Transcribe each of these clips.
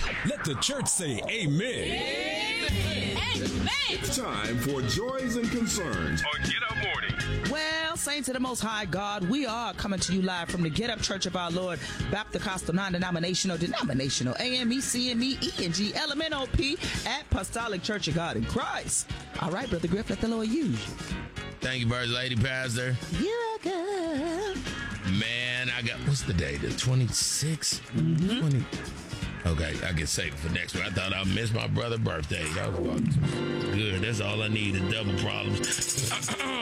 Let the church say amen. Amen. It's time for Joys and Concerns on Get Up Morning. Well, saints of the Most High God, we are coming to you live from the Get Up Church of Our Lord, Baptist Costal Non-Denominational, AME, CME, ENG, LMNOP, Apostolic Church of God in Christ. All right, Brother Griff, let the Lord use you. Thank you, First Lady Pastor. You're welcome. Man, I got, what's the day? The 26th? 20. Okay, I get saved for next week. I thought I missed my brother's birthday. That was good. That's all I need is double problems.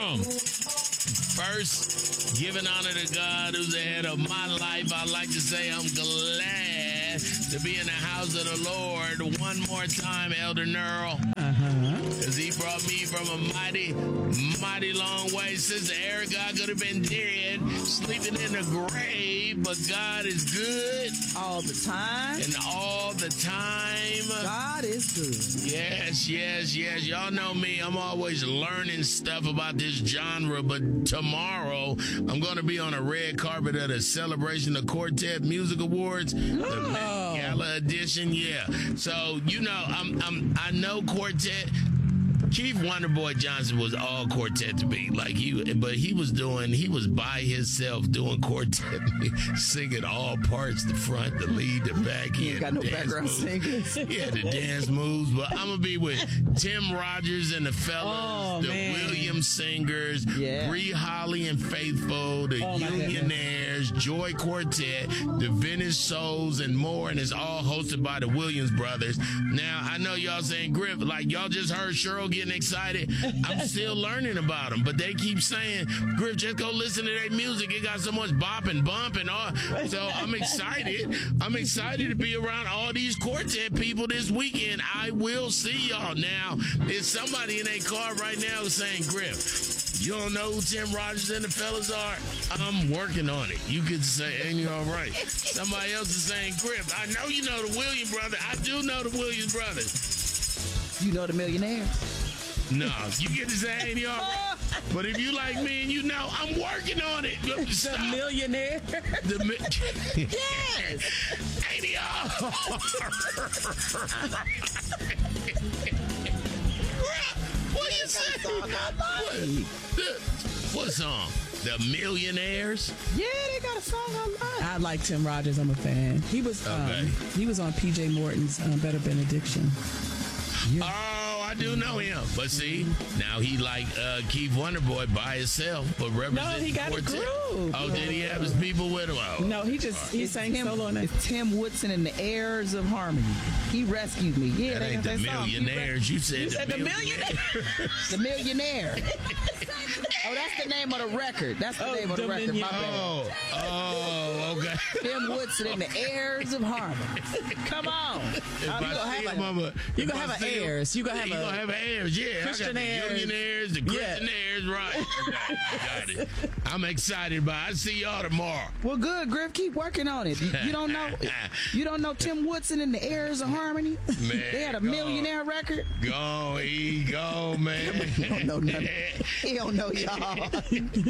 First, giving honor to God who's the head of my life. I'd like to say I'm glad to be in the house of the Lord one more time, Elder Nerl. Because he brought me from a mighty, mighty long way. Sister Erica, I could have been dead, sleeping in the grave, but God is good. All the time. And all the time. God is good. Yes, yes, yes. Y'all know me. I'm always learning stuff about this genre, but tomorrow I'm going to be on a red carpet at a celebration of Quartet Music Awards. The Gala edition, yeah. So, you know, I know Quartet. Chief Wonderboy Johnson was all quartet to me, but he was by himself doing quartet, singing all parts, the front, the lead, the back. He ain't got no background singers. Yeah, the dance moves, but I'm gonna be with Tim Rogers and the fellas, Williams Singers, Bree Holly and Faithful, the Unionaires, Joy Quartet, the Venice Souls, and more, and it's all hosted by the Williams brothers. Now, I know y'all saying, Griff, like y'all just heard Cheryl getting excited. I'm still learning about them, but they keep saying, Griff, just go listen to their music. It got so much bop and bump and all. So I'm excited. I'm excited to be around all these quartet people this weekend. I will see y'all. Now, there's somebody in a car right now saying, Griff, you don't know who Tim Rogers and the fellas are? I'm working on it. You could say, and you're all right. Somebody else is saying, Griff, I know you know the Williams brothers. I do know the Williams brothers. You know the Millionaires? No, you get to say, ain't y'all right? But if you like me and you know, I'm working on it. Stop. The Millionaire? Yes. Ain't y'all? What you say? What song? The Millionaires? Yeah, they got a song I like. I like Tim Rogers. I'm a fan. He was he was on P.J. Morton's Better Benediction. Yeah. Oh, I do know him. But see, now he like Keith Wonderboy by himself, but represents. No, he got quartet. a group. Oh, did he have his people with him? Oh. No, he sang solo on that. It's Tim Woodson and the Heirs of Harmony. He rescued me. Yeah, that they ain't got the that Millionaires. song. You said the Millionaire. The Millionaire. Oh, that's the name of the record. That's the name of the record. My bad. Oh, okay. Tim Woodson and the Heirs of Harmony. Come on. You're going to have an heirs. You're going to have heirs, yeah. Christian I got the Millionaires, the Christian heirs, right. Got it. I'm excited about it. I see y'all tomorrow. Well, good, Griff. Keep working on it. You don't know Tim Woodson and the Heirs of Harmony? Man, they had a Millionaire record. Go, man. He don't know nothing. He don't know y'all. He gonna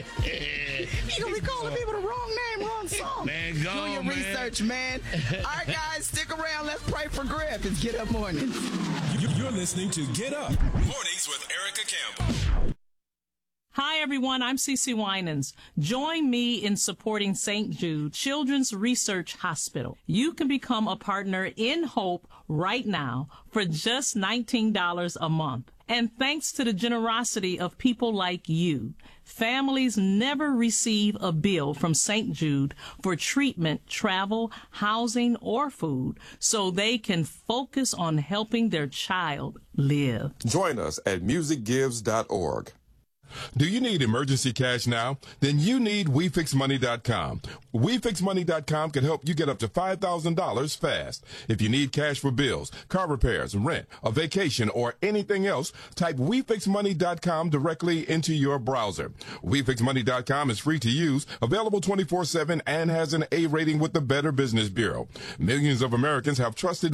be calling people the wrong name, wrong song. Man, go, do your research, man. All right, guys, stick around. Let's pray for Griff. It's Get Up Mornings. You're listening to Get Up Mornings with Erica Campbell. Hi, everyone. I'm Cece Winans. Join me in supporting St. Jude Children's Research Hospital. You can become a partner in Hope right now for just $19 a month. And thanks to the generosity of people like you, families never receive a bill from St. Jude for treatment, travel, housing, or food, so they can focus on helping their child live. Join us at musicgives.org. Do you need emergency cash now? Then you need WeFixMoney.com. WeFixMoney.com can help you get up to $5,000 fast. If you need cash for bills, car repairs, rent, a vacation, or anything else, type WeFixMoney.com directly into your browser. WeFixMoney.com is free to use, available 24/7, and has an A rating with the Better Business Bureau. Millions of Americans have trusted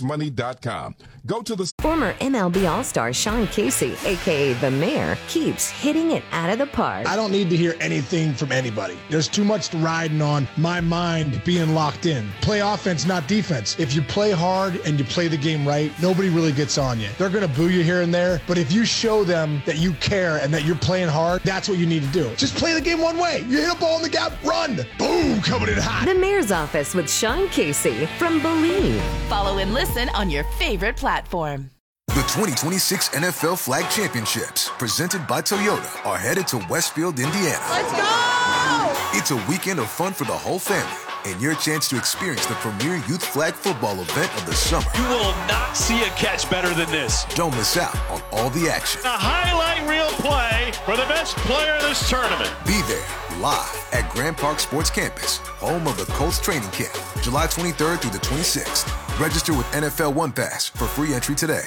WeFixMoney.com. Go to the Former MLB All-Star Sean Casey, a.k.a. The Mayor, keeps hitting it out of the park. I don't need to hear anything from anybody. There's too much riding on my mind being locked in. Play offense, not defense. If you play hard and you play the game right, nobody really gets on you. They're going to boo you here and there, but if you show them that you care and that you're playing hard, that's what you need to do. Just play the game one way. You hit a ball in the gap, run. Boom, coming in hot. The Mayor's Office with Sean Casey from Believe. Follow and listen on your favorite platform. The 2026 NFL Flag Championships, presented by Toyota, are headed to Westfield, Indiana. Let's go! It's a weekend of fun for the whole family and your chance to experience the premier youth flag football event of the summer. You will not see a catch better than this. Don't miss out on all the action. A highlight reel play for the best player of this tournament. Be there live at Grand Park Sports Campus, home of the Colts training camp, July 23rd through the 26th. Register with NFL One Pass for free entry today.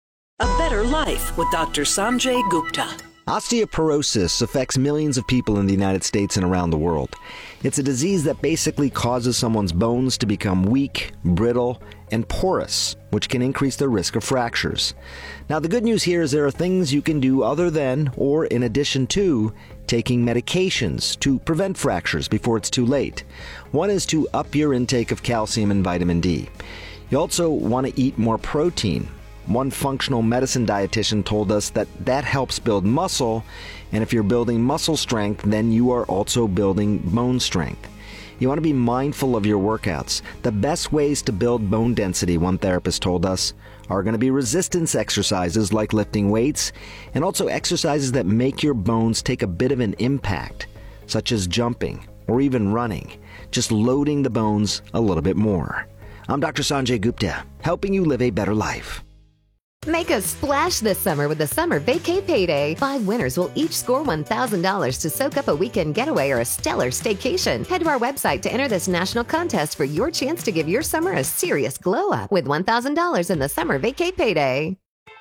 A Better Life with Dr. Sanjay Gupta. Osteoporosis affects millions of people in the United States and around the world. It's a disease that basically causes someone's bones to become weak, brittle, and porous, which can increase their risk of fractures. Now, the good news here is there are things you can do other than, or in addition to, taking medications to prevent fractures before it's too late. One is to up your intake of calcium and vitamin D. You also want to eat more protein. One functional medicine dietitian told us that helps build muscle, and if you're building muscle strength, then you are also building bone strength. You want to be mindful of your workouts. The best ways to build bone density, one therapist told us, are going to be resistance exercises like lifting weights, and also exercises that make your bones take a bit of an impact, such as jumping or even running, just loading the bones a little bit more. I'm Dr. Sanjay Gupta, helping you live a better life. Make a splash this summer with the Summer Vacay Payday. 5 winners will each score $1,000 to soak up a weekend getaway or a stellar staycation. Head to our website to enter this national contest for your chance to give your summer a serious glow up with $1,000 in the Summer Vacay Payday.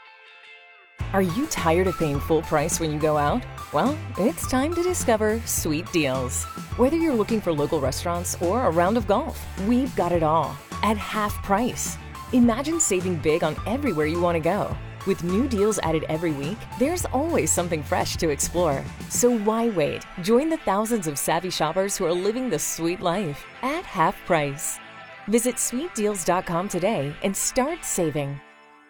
Are you tired of paying full price when you go out? Well, it's time to discover Sweet Deals. Whether you're looking for local restaurants or a round of golf, we've got it all at half price. Imagine saving big on everywhere you want to go. With new deals added every week, there's always something fresh to explore. So why wait? Join the thousands of savvy shoppers who are living the sweet life at half price. Visit sweetdeals.com today and start saving.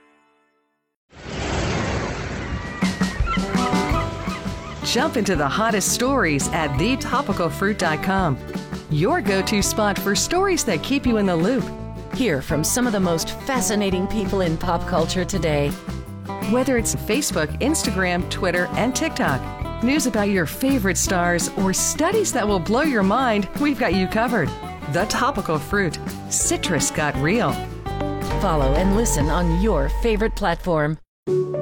Jump into the hottest stories at thetopicalfruit.com. Your go-to spot for stories that keep you in the loop. Hear from some of the most fascinating people in pop culture today. Whether it's Facebook, Instagram, Twitter, and TikTok, news about your favorite stars, or studies that will blow your mind, we've got you covered. The Topical Fruit. Citrus got real. Follow and listen on your favorite platform.